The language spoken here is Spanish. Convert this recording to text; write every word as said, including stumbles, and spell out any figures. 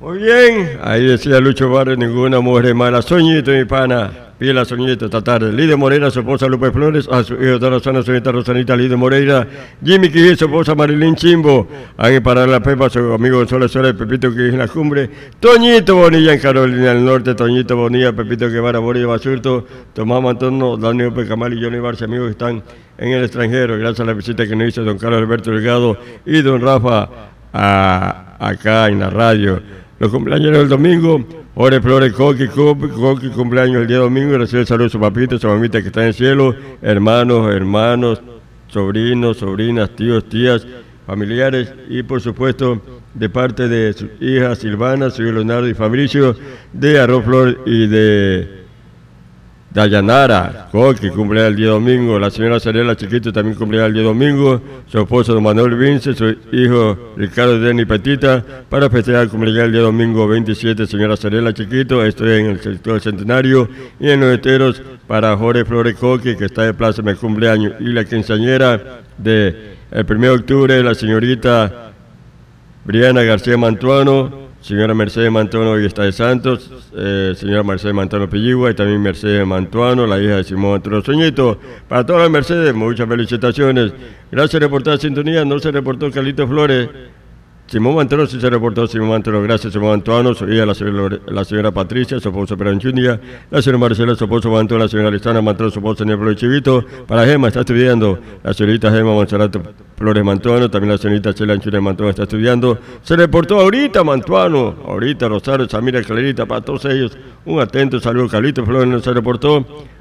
Muy bien, ahí decía Lucho Barrio, ninguna mujer es mala. Soñito, mi pana, pila Soñito esta tarde. Lidia Moreira, su esposa Lupe Flores, a su hijo de Rosana, señorita Rosanita Lidia Moreira, Jimmy Quijé, su esposa Marilyn Chimbo, han parar la Pepa, su amigo Gonzalo Suárez, Pepito Quijé en la cumbre, Toñito Bonilla en Carolina del Norte, Toñito Bonilla, Pepito Guevara, Boris Basurto, Tomás Mantono, Daniel Pecamal y Johnny Barcia, amigos que están en el extranjero, gracias a la visita que nos hizo don Carlos Alberto Delgado y don Rafa a, acá en la radio. Los cumpleaños del domingo, Jorge Flores Coqui, Coqui, cumpleaños el día domingo, recibe saludos a su papito, su mamita que está en el cielo, hermanos, hermanos, sobrinos, sobrinas, tíos, tías, familiares y por supuesto de parte de sus hijas Silvana, su hijo Leonardo y Fabricio, de Arroz Flor y de Dayanara, Coqui, cumpleaños el día domingo, la señora Sarela Chiquito también cumpleaños el día domingo, su esposo don Manuel Vince, su hijo Ricardo Denny Petita, para festejar el cumpleaños el día domingo veintisiete, señora Sarela Chiquito, estoy en el sector centenario, y en los esteros para Jorge Flores Coqui, que está de plaza en el cumpleaños, y la quinceañera de el primero de octubre, la señorita Briana García Mantuano, señora Mercedes Mantuano y está de Santos, eh, señora Mercedes Mantuano Pilligua y también Mercedes Mantuano, la hija de Simón Mantuano Soñito. Para todas las Mercedes, muchas felicitaciones. Gracias por estar en sintonía. No se reportó Carlito Flores. Simón Mantuano sí se reportó, Simón Mantuano, gracias Simón Mantuano, su hija la señora, la señora Patricia, su esposo Peranchunia, la señora Marcela, su esposo Mantuano, la señora Alexandra Mantuano, su esposo Daniel Flores Chivito, para Gema está estudiando, la señorita Gema Monserrat Flores Mantuano, también la señorita Chela Anchuria Mantuano está estudiando, se reportó ahorita Mantuano, ahorita Rosario, Samira, Clarita, para todos ellos, un atento saludo, Carlito Flores no se reportó,